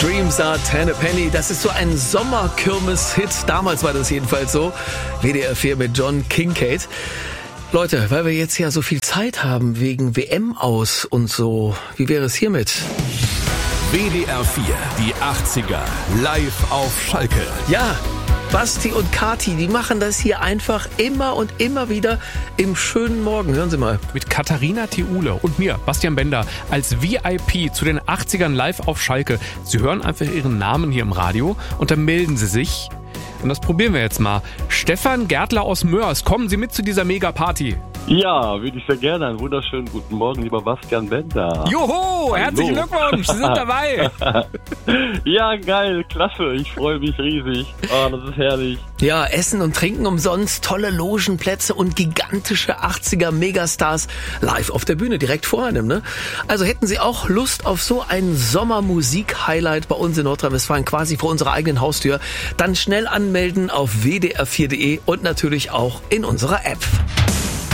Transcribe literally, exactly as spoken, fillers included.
Dreams are ten a penny. Das ist so ein Sommerkirmes-Hit. Damals war das jedenfalls so. W D R vier mit John Kincade. Leute, weil wir jetzt ja so viel Zeit haben wegen W M aus und so, wie wäre es hiermit? W D R vier, die achtziger, live auf Schalke. Ja, Basti und Kati, die machen das hier einfach immer und immer wieder im schönen Morgen. Hören Sie mal. Mit Katharina Thiule und mir, Bastian Bender, als V I P zu den achtzigern live auf Schalke. Sie hören einfach Ihren Namen hier im Radio und dann melden Sie sich. Und das probieren wir jetzt mal. Stefan Gärtler aus Mörs, kommen Sie mit zu dieser Mega-Party. Ja, würde ich sehr gerne. Einen wunderschönen guten Morgen, lieber Bastian Bender. Joho, herzlichen Glückwunsch, Sie sind dabei. Ja, geil, klasse, ich freue mich riesig. Oh, das ist herrlich. Ja, Essen und Trinken umsonst, tolle Logenplätze und gigantische achtziger Megastars live auf der Bühne, direkt vor einem, ne? Also hätten Sie auch Lust auf so ein Sommermusik-Highlight bei uns in Nordrhein-Westfalen, quasi vor unserer eigenen Haustür, dann schnell anmelden auf w d r vier punkt d e und natürlich auch in unserer App.